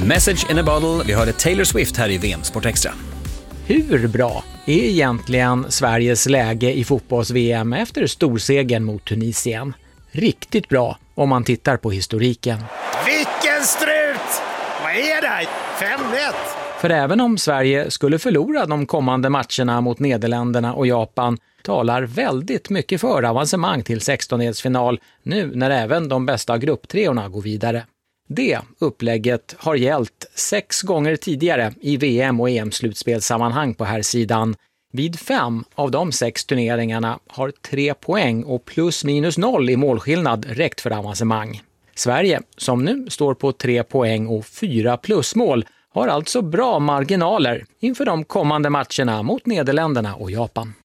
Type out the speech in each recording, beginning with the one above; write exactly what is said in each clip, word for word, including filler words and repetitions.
Message in a bottle. Vi hörde Taylor Swift här i V M Sport Extra. Hur bra är egentligen Sveriges läge i fotbolls-V M efter storsegern mot Tunisien? Riktigt bra om man tittar på historiken. Vilken strut! Vad är det? fem ett! För även om Sverige skulle förlora de kommande matcherna mot Nederländerna och Japan talar väldigt mycket för avancemang till sextondelsfinal nu när även de bästa grupptreorna går vidare. Det upplägget har gällt sex gånger tidigare i V M- och E M-slutspelssammanhang på här sidan. Vid fem av de sex turneringarna har tre poäng och plus minus noll i målskillnad räckt för avancemang. Sverige, som nu står på tre poäng och fyra plusmål, har alltså bra marginaler inför de kommande matcherna mot Nederländerna och Japan.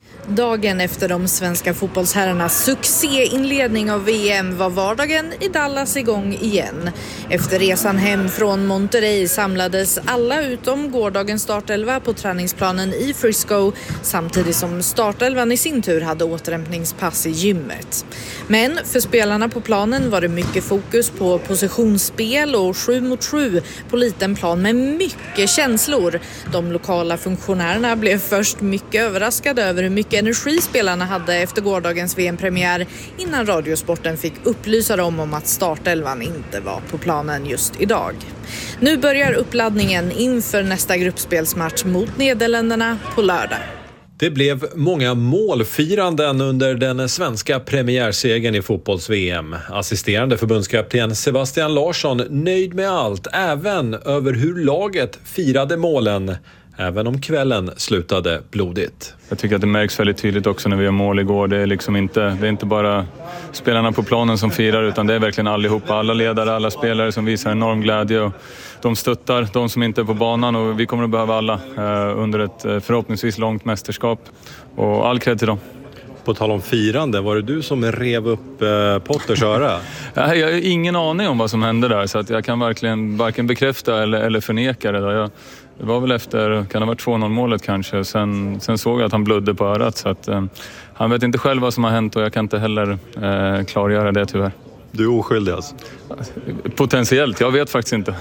Dagen efter de svenska fotbollsherrarnas succéinledning av V M var vardagen i Dallas igång igen. Efter resan hem från Monterrey samlades alla utom gårdagens startelva på träningsplanen i Frisco, samtidigt som startelvan i sin tur hade återhämtningspass i gymmet. Men för spelarna på planen var det mycket fokus på positionsspel och sju mot sju på liten plan med mycket känslor. De lokala funktionärerna blev först mycket överraskade över hur mycket energi spelarna hade efter gårdagens V M-premiär innan Radiosporten fick upplysa dem om att startelvan inte var på planen just idag. Nu börjar uppladdningen inför nästa gruppspelsmatch mot Nederländerna på lördag. Det blev många målfiranden under den svenska premiärsegern i fotbolls-V M. Assisterande förbundskapten Sebastian Larsson nöjd med allt, även över hur laget firade målen. Även om kvällen slutade blodigt. Jag tycker att det märks väldigt tydligt också när vi gör mål igår. Det är liksom inte, det är inte bara spelarna på planen som firar, utan det är verkligen allihopa. Alla ledare, alla spelare som visar enorm glädje. Och de stöttar de som inte är på banan, och vi kommer att behöva alla eh, under ett eh, förhoppningsvis långt mästerskap. Och all cred till dem. På tal om firande, var det du som rev upp eh, Potters öra? Jag har ingen aning om vad som hände där, så att jag kan verkligen varken bekräfta eller, eller förneka det. Jag, det var väl efter, kan det ha varit två noll målet kanske. Sen, sen såg jag att han blödde på örat, så att eh, han vet inte själv vad som har hänt, och jag kan inte heller eh, klargöra det tyvärr. Du är oskyldig alltså? Potentiellt, jag vet faktiskt inte.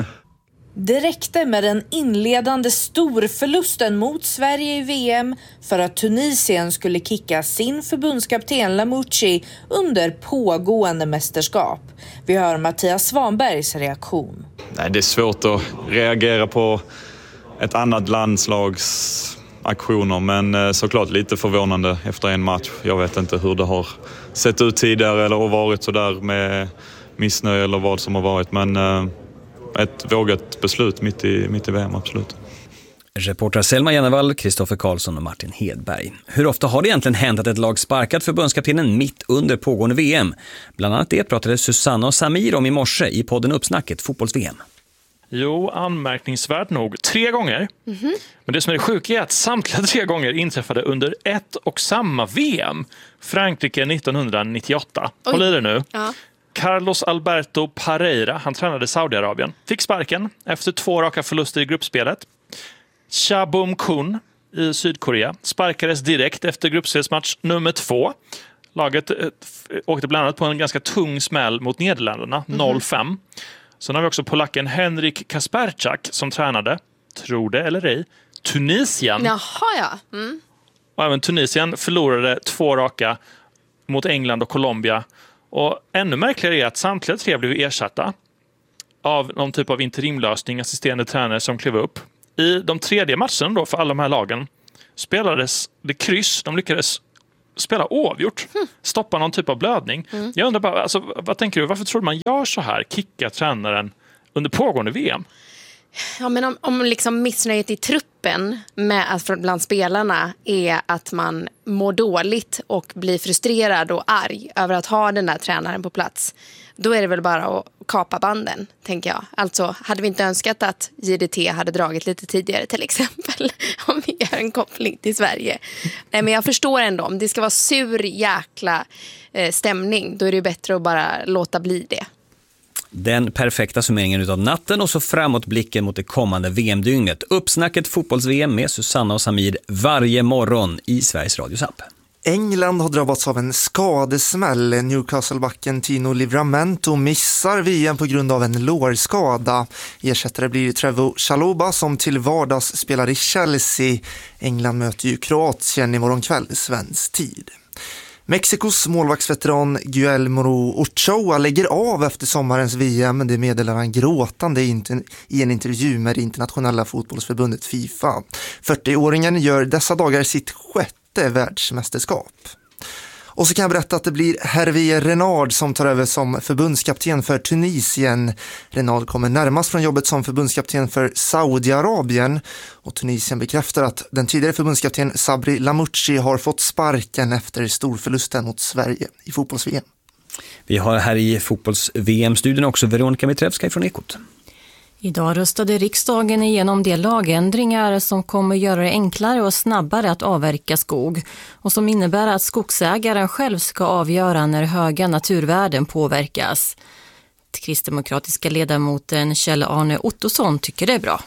Det räckte med den inledande storförlusten mot Sverige i V M för att Tunisien skulle kicka sin förbundskapten Lamouchi under pågående mästerskap. Vi hör Mattias Svanbergs reaktion. Nej, det är svårt att reagera på ett annat landslags aktioner, men såklart lite förvånande efter en match. Jag vet inte hur det har sett ut tidigare eller varit så där med missnöje eller vad som har varit, men ett vågat beslut mitt i, mitt i V M, absolut. Reporter Selma Jennevall, Kristoffer Karlsson och Martin Hedberg. Hur ofta har det egentligen hänt att ett lag sparkat förbundskaptenen mitt under pågående V M? Bland annat det pratade Susanna och Samir om i morse i podden Uppsnacket Fotbolls-V M. Jo, anmärkningsvärt nog. Tre gånger. Mm-hmm. Men det som är det sjuka är att samtliga tre gånger inträffade under ett och samma V M. Frankrike nittonhundranittioåtta. Håll i det nu. Ja. Carlos Alberto Pereira, han tränade Saudiarabien, fick sparken efter två raka förluster i gruppspelet. Cha Bum-kun i Sydkorea sparkades direkt efter gruppspelsmatch nummer två. Laget eh, åkte bland annat på en ganska tung smäll mot Nederländerna, mm-hmm. noll fem. Sen har vi också polacken Henrik Kasperczak som tränade, tror det eller ej, Tunisien. Jaha, ja. Mm. Och även Tunisien förlorade två raka mot England och Colombia. Och ännu märkligare är att samtliga tre blev ersatta av någon typ av interimlösning, assisterande tränare som klev upp. I de tredje matcherna då för alla de här lagen spelades det kryss. De lyckades spela oavgjort. Mm. Stoppa någon typ av blödning. Mm. Jag undrar bara, alltså, vad tänker du? Varför tror du man gör så här? Kicka tränaren under pågående V M? Ja, men om, om liksom missnöjet i truppen med att bland spelarna är att man mår dåligt och blir frustrerad och arg över att ha den där tränaren på plats, då är det väl bara att kapa banden, tänker jag. Alltså, hade vi inte önskat att J D T hade dragit lite tidigare till exempel, om vi gör en koppling till Sverige. Nej, men jag förstår ändå, om det ska vara sur jäkla eh, stämning, då är det bättre att bara låta bli det. Den perfekta summeringen utav natten och så framåt blicken mot det kommande V M-dygnet. Uppsnacket fotbolls-V M med Susanna och Samir varje morgon i Sveriges Radios app. England har drabbats av en skadesmäll. Newcastle-backen Tino Livramento missar V M på grund av en lårskada. Ersättare blir Trevoh Chalobah som till vardags spelar i Chelsea. England möter ju Kroatien imorgon kväll svensk tid. Mexikos målvaktsveteran Guillermo Ochoa lägger av efter sommarens V M. Det meddelar han gråtande i en intervju med det internationella fotbollsförbundet FIFA. fyrtioåringen gör dessa dagar sitt sjätte världsmästerskap. Och så kan jag berätta att det blir Hervé Renard som tar över som förbundskapten för Tunisien. Renard kommer närmast från jobbet som förbundskapten för Saudiarabien. Och Tunisien bekräftar att den tidigare förbundskapten Sabri Lamouchi har fått sparken efter storförlusten mot Sverige i fotbolls-V M. Vi har här i fotbolls-V M-studien också Veronica Mitrevska från Ekot. Idag röstade riksdagen igenom de lagändringar som kommer göra det enklare och snabbare att avverka skog och som innebär att skogsägaren själv ska avgöra när höga naturvärden påverkas. Kristdemokratiska ledamoten Kjell Arne Ottosson tycker det är bra.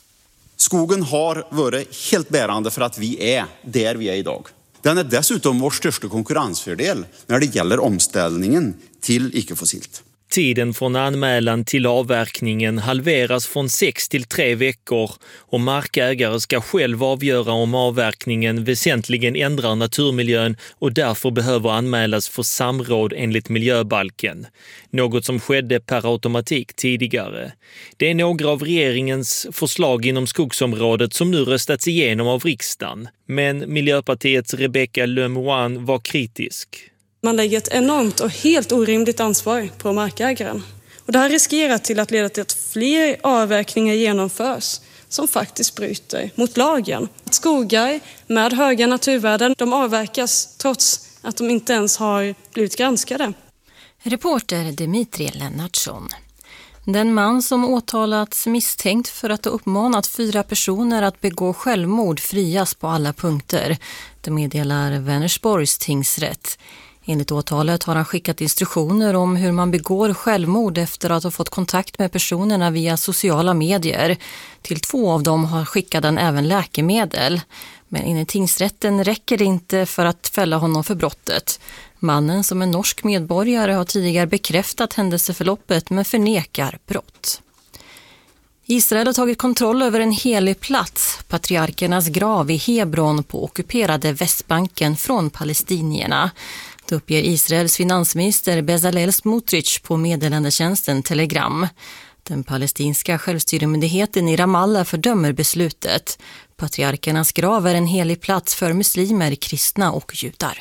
Skogen har varit helt bärande för att vi är där vi är idag. Den är dessutom vår största konkurrensfördel när det gäller omställningen till icke-fossilt. Tiden från anmälan till avverkningen halveras från sex till tre veckor och markägare ska själv avgöra om avverkningen väsentligen ändrar naturmiljön och därför behöver anmälas för samråd enligt miljöbalken. Något som skedde per automatik tidigare. Det är några av regeringens förslag inom skogsområdet som nu röstats igenom av riksdagen. Men Miljöpartiets Rebecca Le Moine var kritisk. Man lägger ett enormt och helt orimligt ansvar på markägaren. Och det här riskerar till att leda till att fler avverkningar genomförs som faktiskt bryter mot lagen. Skogar med höga naturvärden, de avverkas trots att de inte ens har blivit granskade. Reporter Dimitri Lennartsson. Den man som åtalats misstänkt för att ha uppmanat fyra personer att begå självmord frias på alla punkter. Det meddelar Vänersborgs tingsrätt. Enligt åtalet har han skickat instruktioner om hur man begår självmord efter att ha fått kontakt med personerna via sociala medier. Till två av dem har skickat han även läkemedel. Men enligt tingsrätten räcker det inte för att fälla honom för brottet. Mannen, som är norsk medborgare, har tidigare bekräftat händelseförloppet men förnekar brott. Israel har tagit kontroll över en helig plats, patriarkernas grav i Hebron på ockuperade Västbanken från palestinierna. Det uppger Israels finansminister Bezalel Smotrich på meddelandetjänsten Telegram. Den palestinska självstyremyndigheten i Ramallah fördömer beslutet. Patriarkernas grav är en helig plats för muslimer, kristna och judar.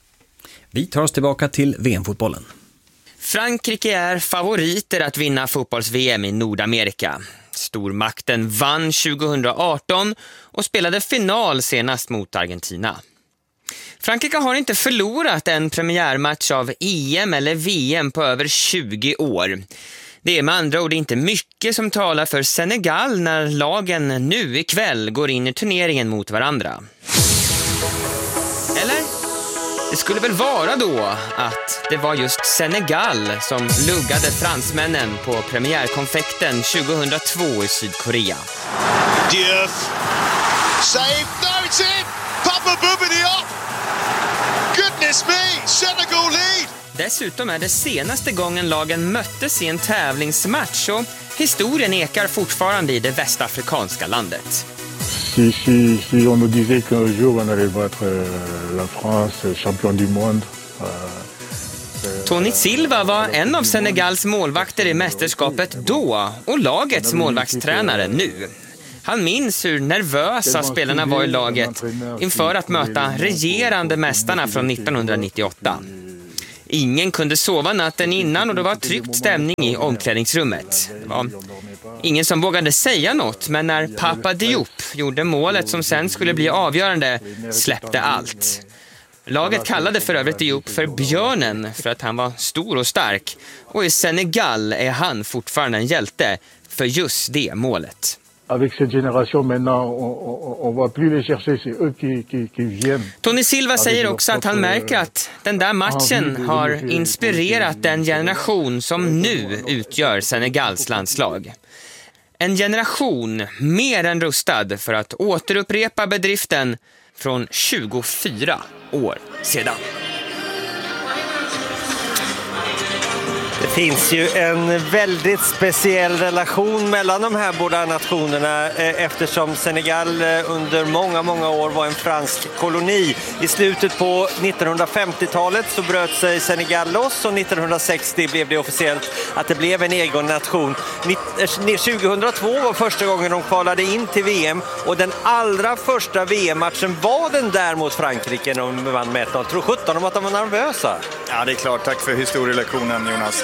Vi tar oss tillbaka till V M-fotbollen. Frankrike är favoriter att vinna fotbolls-V M i Nordamerika. Stormakten vann tjugohundraarton och spelade final senast mot Argentina. Frankrike har inte förlorat en premiärmatch av E M eller V M på över tjugo år. Det är med andra ord inte mycket som talar för Senegal när lagen nu ikväll går in i turneringen mot varandra. Eller? Det skulle väl vara då att det var just Senegal som luggade fransmännen på premiärkonfekten tjugohundratvå i Sydkorea. Diouf. Save. No, it's in. Papa Bouba Diop. Goodness me. Senegal lead. Dessutom är det senaste gången lagen möttes i en tävlingsmatch och historien ekar fortfarande i det västafrikanska landet. Si, si, si on nous disait qu'un jour on allait battre la France, champion du monde. Tony Silva var en av Senegals målvakter i mästerskapet då och lagets målvaktstränare nu. Han minns hur nervösa spelarna var i laget inför att möta regerande mästarna från nittonhundranittioåtta. Ingen kunde sova natten innan och det var tryckt stämning i omklädningsrummet. Det var ingen som vågade säga något, men när Papa Diop gjorde målet som sen skulle bli avgörande släppte allt. Laget kallade för övrigt Diop för björnen för att han var stor och stark. Och i Senegal är han fortfarande en hjälte för just det målet. Avec cette génération maintenant on, on, on va plus les chercher, c'est eux qui, qui, qui viennent. Tony Silva säger också att han märker att den där matchen har inspirerat den generation som nu utgör Senegals landslag. En generation mer än rustad för att återupprepa bedriften från tjugofyra år sedan. Det finns ju en väldigt speciell relation mellan de här båda nationerna eftersom Senegal under många, många år var en fransk koloni. I slutet på nittonhundrafemtiotalet så bröt sig Senegal loss och nittonhundrasextio blev det officiellt att det blev en egen nation. tjugohundratvå var första gången de kvalade in till V M och den allra första V M-matchen var den där mot Frankrike när de vann med ett noll. Tror sjutton om att de var nervösa? Ja, det är klart. Tack för historielektionen, Jonas.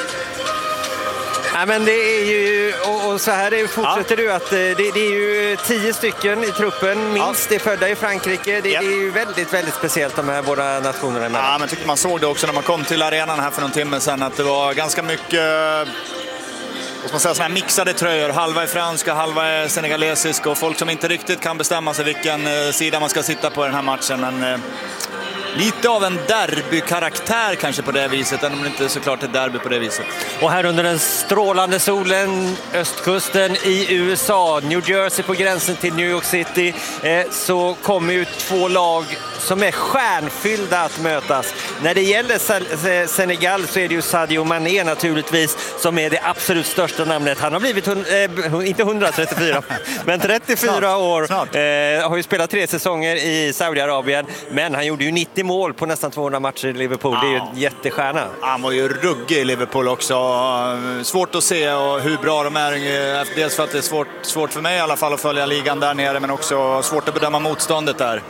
Ja, men det är ju, och, och så här är, fortsätter ja. du att det, det är ju tio stycken i truppen, minst ja. är födda i Frankrike. Det, ja. det är ju väldigt, väldigt speciellt de här båda nationerna emellan. Ja, men tycker man såg det också när man kom till arenan här för någon timme sedan att det var ganska mycket, vad man säga, såna här mixade tröjor. Halva är franska, halva är senegalesiska och folk som inte riktigt kan bestämma sig vilken sida man ska sitta på i den här matchen. Men lite av en derbykaraktär kanske på det viset, även om det inte är såklart ett derby på det viset. Och här under den strålande solen, östkusten i U S A, New Jersey på gränsen till New York City, eh, så kommer ju två lag som är stjärnfyllda att mötas. När det gäller Senegal så är det ju Sadio Mané naturligtvis som är det absolut största namnet. Han har blivit, eh, inte hundratrettiofyra, men trettiofyra snart, år. Snart. Eh, har ju spelat tre säsonger i Saudiarabien, men han gjorde ju nittio mål på nästan tvåhundra matcher i Liverpool. Ja. Det är ju en jättestjärna. Han var ju ruggig i Liverpool också. Svårt att se och hur bra de är. Dels för att det är svårt, svårt för mig i alla fall att följa ligan där nere, men också svårt att bedöma motståndet där.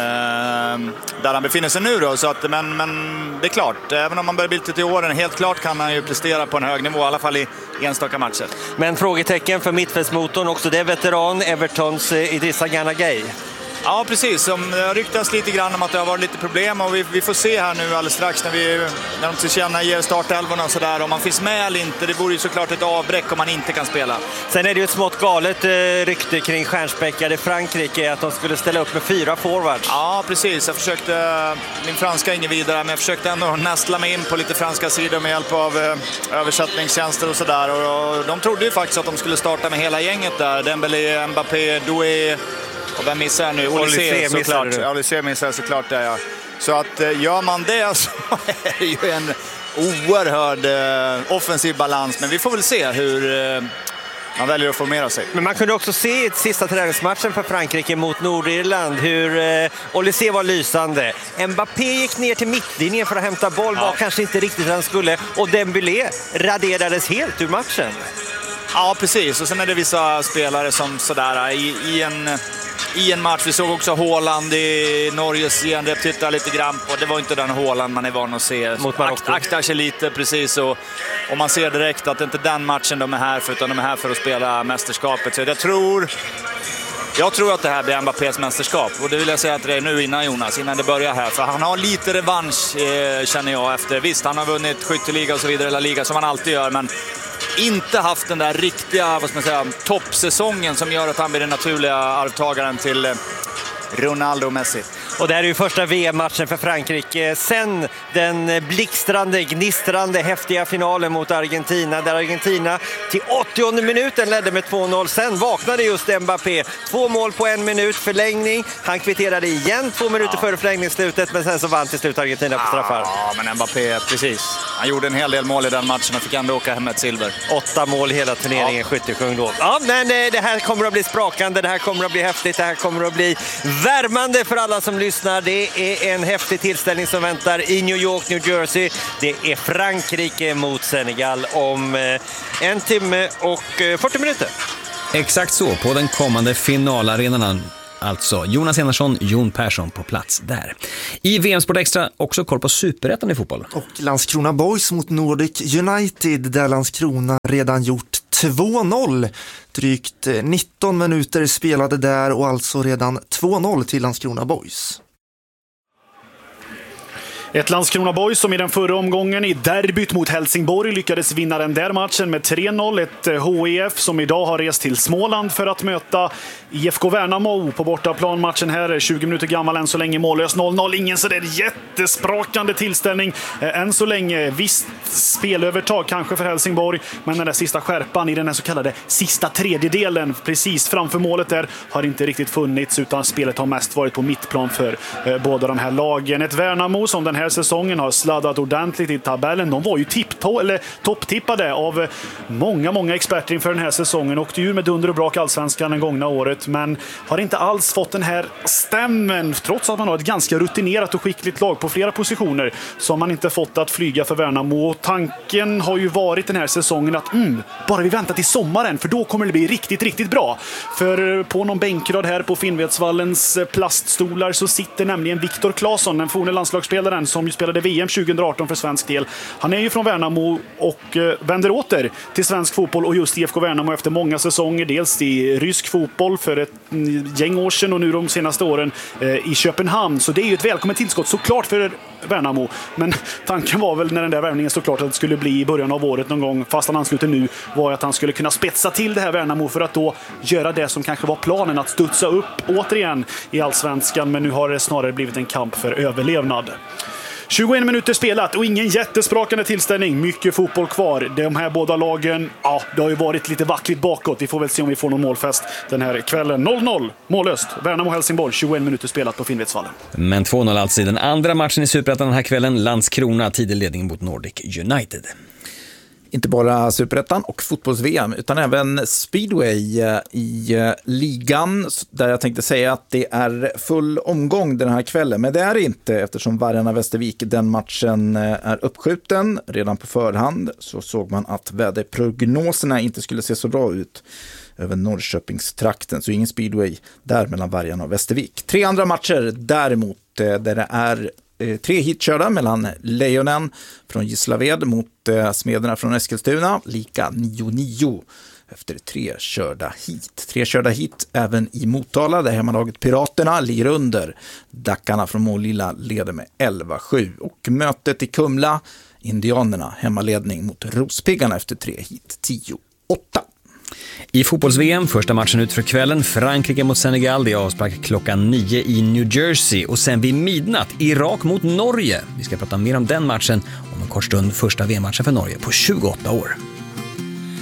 Eh, där han befinner sig nu då, så att, men, men det är klart, även om man börjar bli till åren, helt klart kan han ju prestera på en hög nivå, i alla fall i enstaka matcher. Men frågetecken för mittfältsmotorn också, det är veteran Evertons Idrissa Gana Gueye. Ja, precis. Som det ryktas lite grann om att det har varit lite problem och vi, vi får se här nu alldeles strax när, vi, när de tillkännager startelvorna och sådär. Om man finns med eller inte, det vore ju såklart ett avbräck om man inte kan spela. Sen är det ju ett smått galet eh, rykte kring stjärnspäckade Frankrike att de skulle ställa upp med fyra forwards. Ja, precis. Jag försökte, min franska är ingen vidare, men jag försökte ändå nästla mig in på lite franska sidor med hjälp av eh, översättningstjänster och sådär. Och, och de trodde ju faktiskt att de skulle starta med hela gänget där. Dembélé, Mbappé, Doué. Och vem missar jag nu? Olysée såklart. Ja, Olysée missar såklart det, ja. Så att gör man det så är det ju en oerhörd eh, offensiv balans. Men vi får väl se hur eh, man väljer att formera sig. Men man kunde också se i sista träningsmatchen för Frankrike mot Nordirland hur eh, Olysée var lysande. Mbappé gick ner till mittlinjen för att hämta boll, ja. Var kanske inte riktigt han skulle. Och Dembélé raderades helt ur matchen. Ja, precis. Och sen är det vissa spelare som sådär i, i en... I en match, vi såg också Haaland i Norges genrep, titta lite grann på. Det var inte den Haaland man är van att se. Akt, aktar sig lite, precis. Och, och man ser direkt att det inte är den matchen de är här för, utan de är här för att spela mästerskapet. Så jag tror... Jag tror att det här blir Mbappés mästerskap. Och det vill jag säga att det är nu innan Jonas, innan det börjar här. För han har lite revansch, eh, känner jag, efter. Visst, han har vunnit skytteliga och så vidare, eller liga som han alltid gör, men inte haft den där riktiga, vad ska man säga, toppsäsongen som gör att han blir den naturliga arvtagaren till Ronaldo och Messi. Och det här är ju första V M-matchen för Frankrike sen den blixtrande, gnistrande, häftiga finalen mot Argentina. Där Argentina till åttionde minuten ledde med två noll. Sen vaknade just Mbappé. Två mål på en minut, förlängning. Han kvitterade igen två minuter ja. före förlängningsslutet, men sen så vann till slut Argentina på straffar. Ja, men Mbappé, precis. Han gjorde en hel del mål i den matchen och fick ändå åka hem med ett silver. Åtta mål hela turneringen, ja. skyttekung då. Ja, men det här kommer att bli sprakande, det här kommer att bli häftigt, det här kommer att bli värmande för alla som lyssnar. Det är en häftig tillställning som väntar i New York, New Jersey. Det är Frankrike mot Senegal om en timme och fyrtio minuter. Exakt så, på den kommande finalarenan. Alltså Jonas Enarsson, Jon Persson på plats där. I V M-sport extra också koll på superettan i fotboll. Och Landskrona Boys mot Nordic United där Landskrona redan gjort två noll. Drygt nitton minuter spelade där och alltså redan två noll till Landskrona Boys. Ett Landskrona Boys som i den förra omgången i derbyt mot Helsingborg lyckades vinna den där matchen med tre noll. Ett H I F som idag har rest till Småland för att möta I F K Värnamo på bortaplan. Matchen här är tjugo minuter gammal, än så länge mållös noll noll. Ingen så där jättesprakande tillställning än så länge. Visst spelövertag kanske för Helsingborg, men den där sista skärpan i den här så kallade sista tredjedelen precis framför målet där har inte riktigt funnits, utan spelet har mest varit på mittplan för eh, båda de här lagen. Ett Värnamo som den här säsongen har sladdat ordentligt i tabellen. De var ju tippto- eller topptippade av många, många experter inför den här säsongen. Åkte ju med dunder och brak allsvenskan den gångna året, men har inte alls fått den här stämmen. Trots att man har ett ganska rutinerat och skickligt lag på flera positioner, så har man inte fått att flyga för Värnamo. Och tanken har ju varit den här säsongen att mm, bara vi väntar till sommaren, för då kommer det bli riktigt, riktigt bra. För på någon bänkrad här på Finnvedsvallens plaststolar så sitter nämligen Viktor Claesson, den forne landslagsspelaren som ju spelade V M tjugo arton för svensk del. Han är ju från Värnamo och eh, vänder åter till svensk fotboll och just I F K Värnamo efter många säsonger, dels i rysk fotboll för ett gäng år sedan och nu de senaste åren eh, i Köpenhamn. Så det är ju ett välkommet tillskott såklart för Värnamo. Men tanken var väl när den där värvningen såklart att det skulle bli i början av året någon gång, fast han ansluter nu, var att han skulle kunna spetsa till det här Värnamo för att då göra det som kanske var planen, att studsa upp återigen i allsvenskan. Men nu har det snarare blivit en kamp för överlevnad. tjugoen minuter spelat och ingen jättesprakande tillställning. Mycket fotboll kvar. De här båda lagen, ja, det har ju varit lite vackligt bakåt. Vi får väl se om vi får någon målfest den här kvällen. noll noll, mållöst. Värnamo-Helsingborg, tjugoen minuter spelat på Finnvedsvallen. Men två noll alltså i den andra matchen i Superettan den här kvällen. Landskrona, tidig ledning mot Nordic United. Inte bara Superettan och fotbolls-V M utan även speedway i ligan, där jag tänkte säga att det är full omgång den här kvällen, men det är det inte, eftersom Vargarna Västervik, den matchen är uppskjuten redan på förhand. Så såg man att väderprognoserna inte skulle se så bra ut över Norrköpingstrakten, så ingen speedway där mellan Vargarna och Västervik. Tre andra matcher däremot, där det är tre hitkörda mellan Lejonen från Gislaved mot eh, Smederna från Eskilstuna, lika nio nio efter tre körda hit. Tre körda hit även i Motala, där hemmalaget Piraterna ligger under. Dackarna från Målilla leder med elva sju. Och mötet i Kumla, Indianerna, hemmaledning mot Rospiggarna efter tre hit, tio åtta. I fotbolls-V M, första matchen ut för kvällen, Frankrike mot Senegal, det är avspark klockan nio i New Jersey. Och sen vid midnatt, Irak mot Norge. Vi ska prata mer om den matchen om en kort stund, första V M-matchen för Norge på tjugoåtta år.